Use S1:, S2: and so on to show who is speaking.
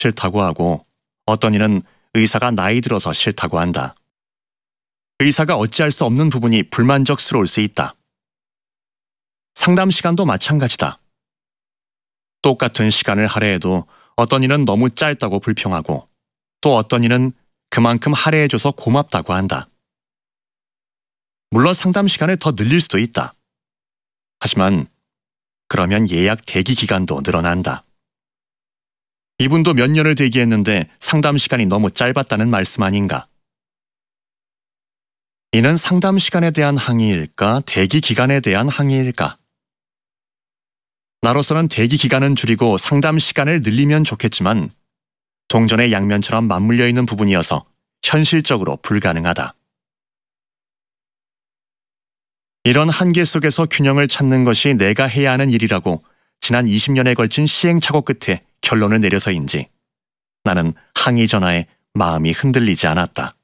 S1: 싫다고 하고 어떤 이는 의사가 나이 들어서 싫다고 한다. 의사가 어찌할 수 없는 부분이 불만족스러울 수 있다. 상담 시간도 마찬가지다. 똑같은 시간을 할애해도 어떤 이는 너무 짧다고 불평하고 또 어떤 이는 그만큼 할애해줘서 고맙다고 한다. 물론 상담 시간을 더 늘릴 수도 있다. 하지만 그러면 예약 대기 기간도 늘어난다. 이분도 몇 년을 대기했는데 상담 시간이 너무 짧았다는 말씀 아닌가? 이는 상담 시간에 대한 항의일까, 대기 기간에 대한 항의일까? 나로서는 대기 기간은 줄이고 상담 시간을 늘리면 좋겠지만 동전의 양면처럼 맞물려 있는 부분이어서 현실적으로 불가능하다. 이런 한계 속에서 균형을 찾는 것이 내가 해야 하는 일이라고 지난 20년에 걸친 시행착오 끝에 결론을 내려서인지 나는 항의 전화에 마음이 흔들리지 않았다.